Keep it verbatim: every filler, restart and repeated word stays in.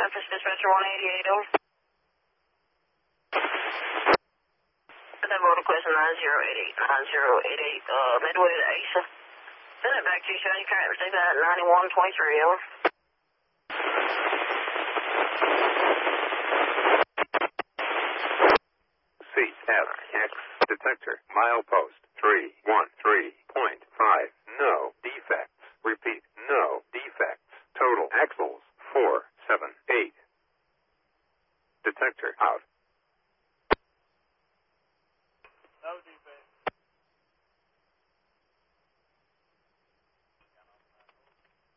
Memphis Dispatcher one eighty-eight, over. That motor question nine zero eight eight, nine zero eight eight, uh, midway to Asa. Send it back to you, Sean. You can't receive that at ninety-one twenty-three, over. C F X detector, milepost three one three point five, no defects. Repeat, no defects. Total axles four seven eight. Detector out.